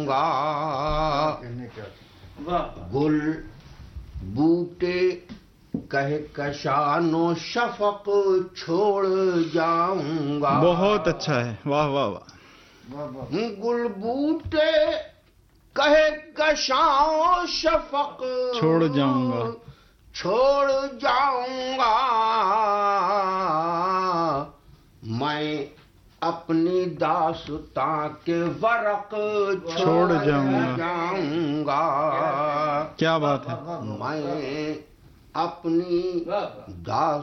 जाऊंगा। गुल बूटे कह कशानो शफक छोड़ जाऊंगा। बहुत अच्छा है, वाह वाह वाह। गुल बूटे कहे कशाओ शफक छोड़ जाऊंगा, छोड़ जाऊंगा। मैं अपनी दास्तां के वरक छोड़ जाऊंगा। क्या बात है। मैं अपनी दास्तां